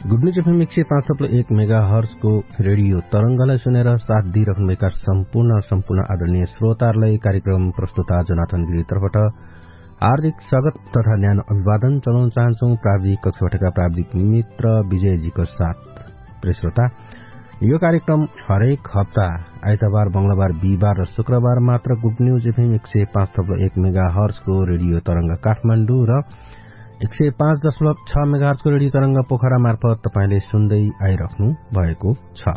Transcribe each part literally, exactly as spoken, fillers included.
Good news FM एक सय पाँच थप्लो एक मेगा हर्जको रेडियो तरंगलाई सुनेर साथ दिइरहनुभएका सम्पूर्ण सम्पूर्ण आदरणीय श्रोताहरूलाई कार्यक्रम प्रस्तुता जोनाथन गिरीतर्फबाट हार्दिक स्वागत तथा न्यानो अभिवादन चलाउन चाहन्छौ। प्राविधिक कक्षबाटका प्राविधिक मित्र विजयजीको साथ। प्रिय श्रोता, यो कार्यक्रम हरेक हप्ता आइतबार, मंगलबार, बिहिबार र शुक्रबार मात्र गुड न्यूज एफएम एक सय पाँच थप्लो एक मेगा हर्जको रेडियो तरंग काठमाडौँ र एक सय पाँच दशमलव छ मेगाहर्जको रेडियो तरंग पोखरा मार्फत तपाईले सुन्दै आइराख्नु भएको छ।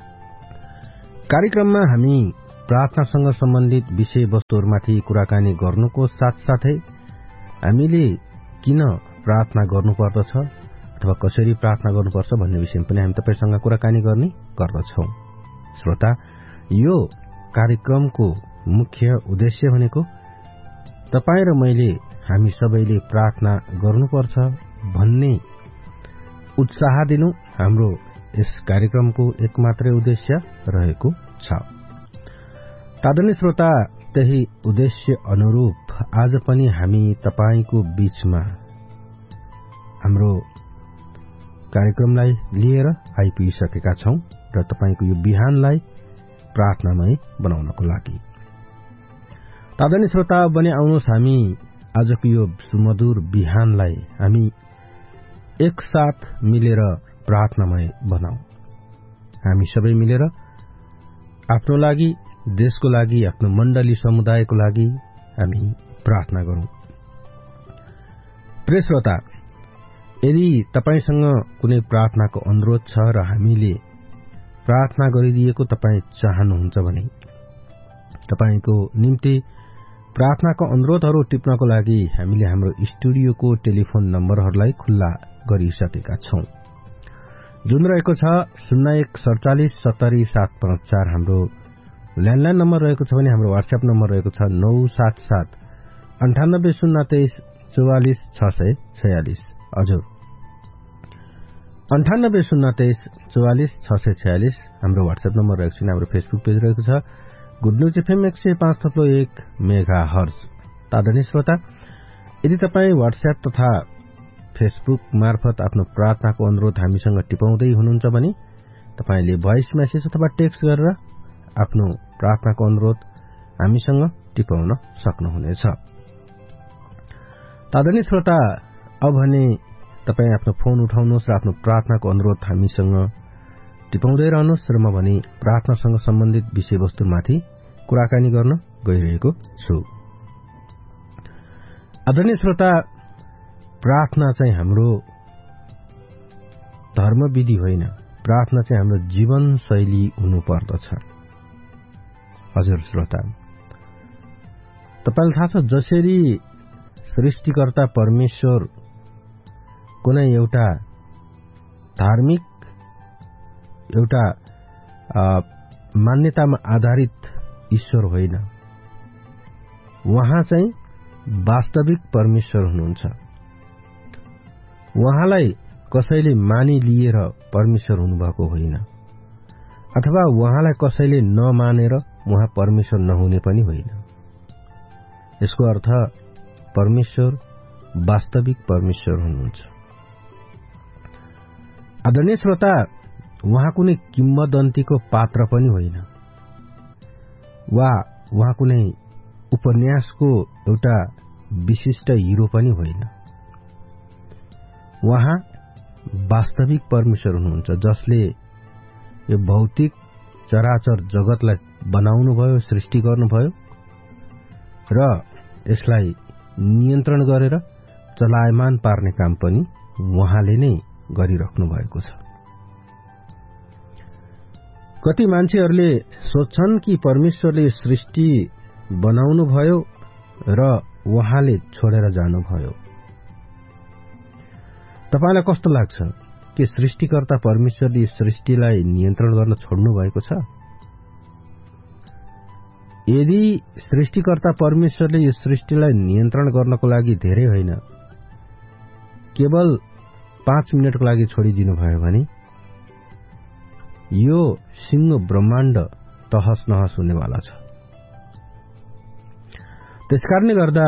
कार्यक्रममा हामी प्रार्थनासँग सम्बन्धित विषय वस्तुहरूमाथि कुराकानी गर्नुको साथसाथै हामीले किन प्रार्थना गर्नुपर्दछ अथवा कसरी प्रार्थना गर्नुपर्छ भन्ने विषयमा पनि हामी तपाईसँग कुराकानी गर्ने गर्दछौं। श्रोता, यो कार्यक्रमको मुख्य उद्देश्य भनेको तपाई र मैले हामी सबैले प्रार्थना गर्नुपर्छ भन्ने उत्साह दिनु हाम्रो यस कार्यक्रमको एकमात्रै उद्देश्य रहेको छ। आदरणीय श्रोता, त्यही उद्देश्य अनुरूप आज पनि हामी तपाईको बीचमा हाम्रो कार्यक्रमलाई लिएर आइपुगिसकेका छौं र तपाईको यो बिहानलाई प्रार्थनामय बनाउनको लागि। आदरणीय श्रोता, बने आउनुहोस् हामी आजको यो सुमधुर बिहानलाई हामी एकसाथ मिलेर प्रार्थनामय बनाऊ। हामी सबै मिलेर आफ्नो लागि, देशको लागि, आफ्नो मण्डली समुदायको लागि हामी प्रार्थना गरौं। प्रिय श्रोता, यदि तपाईसँग कुनै प्रार्थनाको अनुरोध छ र हामीले प्रार्थना गरिदिएको तपाई चाहनुहुन्छ भने तपाईको निम्ति प्रार्थनाको अनुरोधहरू टिप्नको लागि हामीले हाम्रो स्टुडियोको टेलिफोन नम्बरहरूलाई खुल्ला गरिसकेका छौं, जुन रहेको छ शून्य एक सड़चालिस सत्तरी सात पाँच चार। हाम्रो ल्यान्डलाइन नम्बर रहेको छ भने हाम्रो व्हाट्सएप नम्बर रहेको छ नौ सात सात अन्ठानब्बे शून्य तेइस चौवालिस छ सय छयालिस। हजुर, अन्ठानब्बे शून्य तेइस चौवालिस छ सय छयालिस हाम्रो व्हाट्सएप नम्बर रहेको छ। हाम्रो फेसबुक पेज रहेको छ गुड न्यूज एफएम एक सय पाँच थप्लो एक मेगा हर्ज। आदरणीय श्रोता, यदि तपाईँ व्हाट्सएप तथा फेसबुक मार्फत आफ्नो प्रार्थनाको अनुरोध हामीसँग टिपाउँदै हुनुहुन्छ भने तपाईले भोइस मेसेज अथवा टेक्स्ट गरेर आफ्नो प्रार्थनाको अनुरोध हामीसँग टिपाउन सक्नुहुनेछ। आदरणीय श्रोता, अब भने तपाईँ आफ्नो फोन उठाउनुहोस् र आफ्नो प्रार्थनाको अनुरोध हामीसँग टिपाउँदै रहनुहोस् र म भने प्रार्थनासँग सम्बन्धित विषयवस्तुमाथि कुराकानी गर्न गइरहेको छु। आदरणीय श्रोता, प्रार्थना चाहिँ हाम्रो धर्मविधि होइन, प्रार्थना चाहिँ हाम्रो जीवनशैली हुनुपर्दछ। हजुर श्रोता, तपाईलाई थाहा छ जसरी सृष्टिकर्ता परमेश्वर कुनै एउटा धार्मिक एउटा मान्यतामा आधारित ईश्वर होइन, उहाँ चाहिँ वास्तविक परमेश्वर हुनुहुन्छ। उहाँलाई कसैले मानिलिएर परमेश्वर हुनुभएको होइन, अथवा उहाँलाई कसैले नमानेर उहाँ परमेश्वर नहुने पनि होइन। यसको अर्थ परमेश्वर वास्तविक परमेश्वर हुनुहुन्छ। आदरणीय श्रोता, उहाँ कुनै किम्वदन्तीको पात्र पनि होइन वा उहाँ कुनै उपन्यासको एउटा विशिष्ट हिरो पनि होइन। उहाँ वास्तविक परमेश्वर हुनुहुन्छ, जसले यो भौतिक चराचर जगतलाई बनाउनुभयो, सृष्टि गर्नुभयो र यसलाई नियन्त्रण गरेर चलायमान पार्ने काम पनि उहाँले नै गरिराख्नु भएको छ। कति मान्छेहरूले सोच्छन् कि परमेश्वरले सृष्टि बनाउनु भयो र उहाँले छोडेर जानुभयो। तपाईलाई कस्तो लाग्छ कि सृष्टिकर्ता परमेश्वरले सृष्टिलाई नियन्त्रण गर्न छोड्नु भएको छ? यदि सृष्टिकर्ता परमेश्वरले यो सृष्टिलाई नियन्त्रण गर्नको लागि धेरै होइन, केवल पाँच मिनटको लागि छोडिदिनु भयो भने यो सिंह ब्रह्माण्ड तहस नहस हुनेवाला छ। त्यसकारणले गर्दा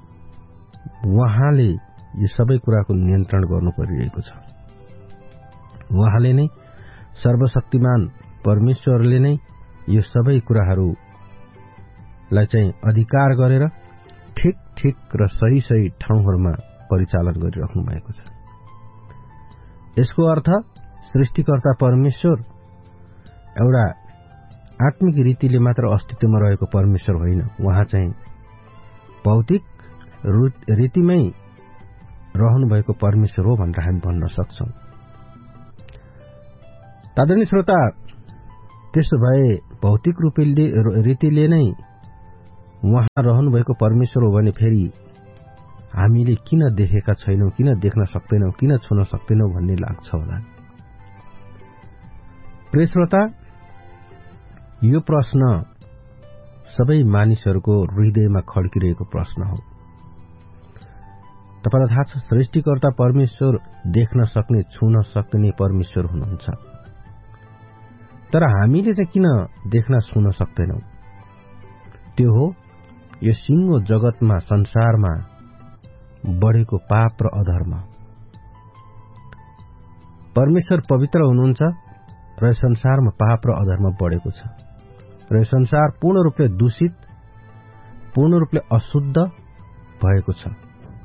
उहाँले यो सबै कुराको नियन्त्रण गर्नु परिरहेको छ। उहाँले नै सर्वशक्तिमान परमेश्वरले नै यो सबै कुराहरूलाई चाहिँ अधिकार गरेर ठिक ठिक र सही सही ठाउँहरूमा परिचालन गरिराख्नु भएको छ। यसको अर्थ सृष्टिकर्ता परमेश्वर एउटा आत्मिक रीतिले मात्र अस्तित्वमा रहेको परमेश्वर होइन, उहाँ चाहिँ भौतिक रीतिमै रहनुभएको परमेश्वर हो भनेर हामी भन्न सक्छौं। आदरणीय श्रोता, त्यसो भए भौतिक रूपले रीतिले नै उहाँ रहनुभएको परमेश्वर हो भने फेरि हामीले किन देखेका छैनौं, किन देख्न सक्दैनौं, किन छुन सक्दैनौं भन्ने लाग्छ होला। प्रिय श्रोता, यो प्रश्न सबै मानिसहरूको हृदयमा खड्किरहेको प्रश्न हो। तपाईलाई थाहा छ, सृष्टिकर्ता परमेश्वर देख्न सक्ने, छुन सक्ने परमेश्वर हुनुहुन्छ, तर हामीले चाहिँ किन देख्न छुन सक्दैनौं? त्यो हो यो सिङ्गो जगतमा, संसारमा बढेको पाप र अधर्म। परमेश्वर पवित्र हुनुहुन्छ र संसारमा पाप र अधर्म बढेको छ र संसार पूर्ण रूपले दूषित, पूर्ण रूपले अशुद्ध भएको छ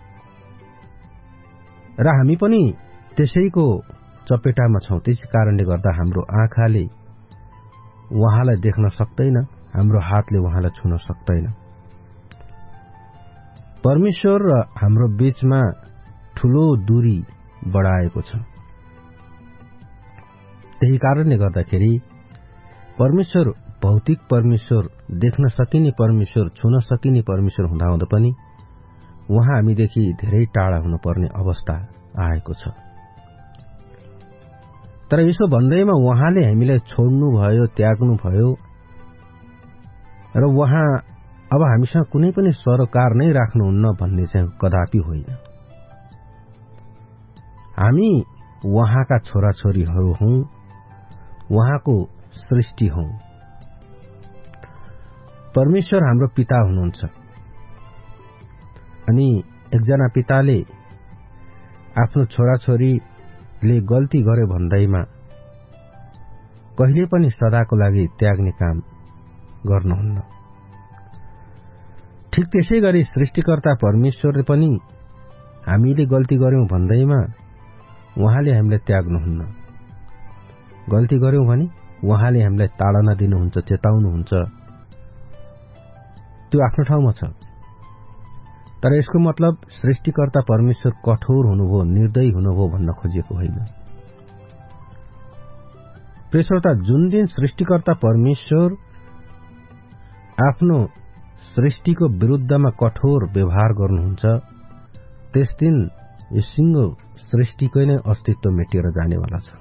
र हामी पनि त्यसैको चपेटामा छौं। त्यसै कारणले गर्दा हाम्रो आँखाले उहाँलाई देख्न सक्दैन, हाम्रो हातले उहाँलाई छुन सक्दैन। परमेश्वर र हाम्रो बीचमा ठूलो दूरी बढाएको छ। त्यही कारणले गर्दाखेरि परमेश्वर भौतिक परमेश्वर, देख्न सकिने परमेश्वर, छुन सकिने परमेश्वर हुँदाहुँदा पनि उहाँ हामीदेखि धेरै टाढा हुनुपर्ने अवस्था आएको छ। तर यसो भन्दैमा उहाँले हामीलाई छोड्नु भयो, त्याग्नु भयो र उहाँ अब हामीसँग कुनै पनि सरोकार नै राख्नुहुन्न भन्ने चाहिँ कदापि होइन। हामी उहाँका छोराछोरीहरू हौं, उहाँको सृष्टि हौं। परमेश्वर हाम्रो पिता हुनुहुन्छ अनि एकजना पिताले आफ्नो छोराछोरीले गल्ती गर्यो भन्दैमा कहिले पनि सदाको लागि त्याग्ने काम गर्नुहुन्न। ठिक त्यसै गरी सृष्टिकर्ता परमेश्वरले पनि हामीले गल्ती गर्यौं भन्दैमा उहाँले हामीलाई त्याग्नुहुन्न। गल्ती गर्यौं भने उहाँले हामीलाई ताडना दिनुहुन्छ, चेताउनुहुन्छ। त्यो आफ्नो ठाउँमा छ, तर यसको मतलब सृष्टिकर्ता परमेश्वर कठोर हुनुभयो, निर्दयी हुनुभयो भन्न खोजेको होइन। प्रिय श्रोता, जुन दिन सृष्टिकर्ता परमेश्वर आफ्नो सृष्टिको विरुद्धमा कठोर व्यवहार गर्नुहुन्छ, त्यस दिन यो सिङ्गो सृष्टिकै नै अस्तित्व मेटिएर जानेवाला छ।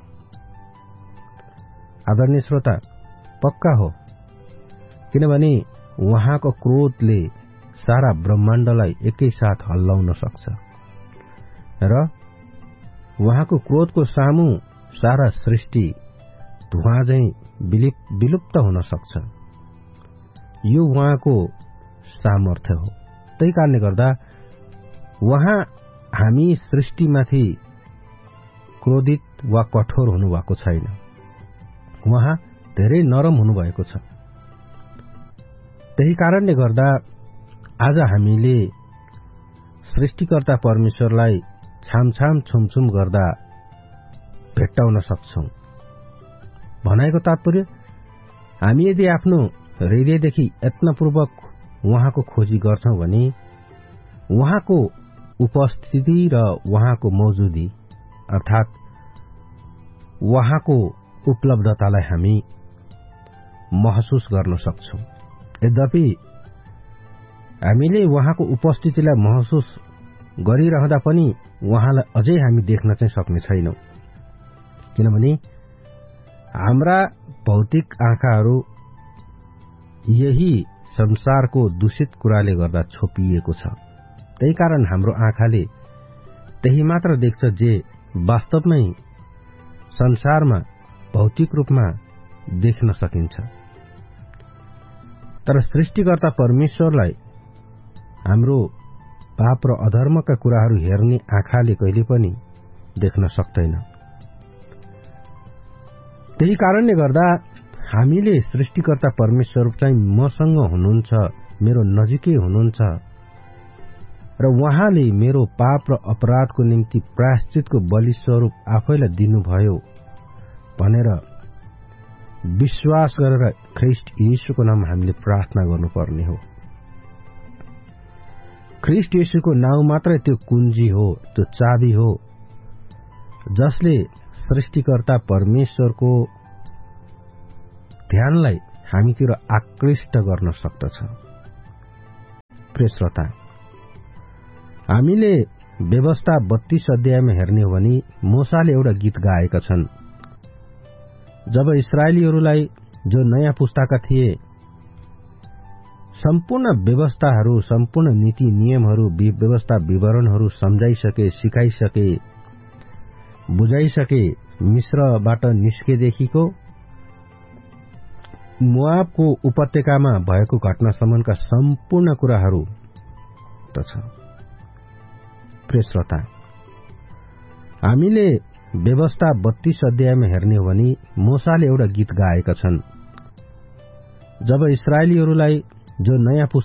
आदरणीय श्रोता, पक्का हो, किनभने उहाँको क्रोधले सारा ब्रह्माण्डलाई एकैसाथ हल्लाउन सक्छ र उहाँको क्रोधको सामु सारा सृष्टि धुवाँ चाहिँ विलुप्त हुन सक्छ। यो उहाँको सामर्थ्य हो। त्यही कारणले गर्दा उहाँ हामी सृष्टिमाथि क्रोधित वा कठोर हुनुभएको छैन। उहाँ धेरै नरम हुनुभएको छ। त्यही कारणले गर्दा आज हामीले सृष्टिकर्ता परमेश्वरलाई छामछाम छुमछुम गर्दा भेट्टाउन सक्छौं। भनाइको तात्पर्य, हामी यदि आफ्नो हृदयदेखि यत्नपूर्वक उहाँको खोजी गर्छौं भने उहाँको उपस्थिति र उहाँको मौजुदी अर्थात उहाँको उपलब्धतालाई हामी महसुस गर्न सक्छौं। यद्यपि हामीले उहाँको उपस्थितिलाई महसुस गरिरहँदा पनि उहाँलाई अझै हामी देख्न चाहिँ सक्ने छैनौं, किनभने हाम्रा भौतिक आँखाहरू यही संसारको दूषित कुराले गर्दा छोपिएको छ। त्यही कारण हाम्रो आँखाले त्यही मात्र देख्छ जे वास्तवमै संसारमा भौतिक रूपमा देख्न सकिन्छ। तर सृष्टिकर्ता परमेश्वरलाई हाम्रो पाप र अधर्मका कुराहरू हेर्ने आँखाले कहिले पनि देख्न सक्दैन। त्यही कारणले गर्दा हामीले सृष्टिकर्ता परमेश्वर चाहिँ मसँग हुनुहुन्छ, मेरो नजिकै हुनुहुन्छ र उहाँले मेरो पाप र अपराधको निम्ति प्रायश्चितको बलि स्वरूप आफैलाई दिनुभयो भनेर विश्वास गरेर ख्रीष्ट येशूको नाम हामीले प्रार्थना गर्नुपर्ने हो। ख्रीष्ट येशूको नाउँ मात्रै त्यो कुञ्जी हो, त्यो चाबी हो जसले सृष्टिकर्ता परमेश्वरको ध्यानलाई हामीतिर आकृष्ट गर्न सक्दछ। प्रिय श्रोता, हामीले व्यवस्था बत्तीस अध्यायमा हेर्ने हो भने मूसाले एउटा गीत गाएका छन्। जब इस्राएलीहरूलाई जो नयाँ पुस्ताका थिए सम्पूर्ण व्यवस्थाहरू, सम्पूर्ण नीति नियमहरू, व्यवस्था विवरणहरू सम्झाइसके, सिकाइसके, बुझाइसके, मिस्रबाट निस्केदेखिको मोआबको उपत्यकामा भएको घटनासम्मका सम्पूर्ण कुराहरू त छ। प्रिय श्रोता, हामीले व्यवस्था बत्तीस अध्यायमा हेर्ने हो भने मूसाले एउटा गीत गाएका छन्। जब इस्राएलीहरूलाई जो नयाँ पुस्ता